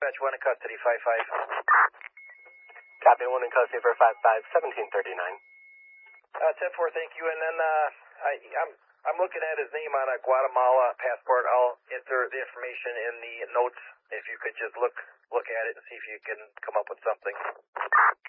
Dispatch 1 in custody, 5-5. Copy, 1 in custody for 5-5, 1739. 10-4, thank you. And then I'm looking at his name on a Guatemala passport. I'll enter the information in the notes. If you could just look at it and see if you can come up with something.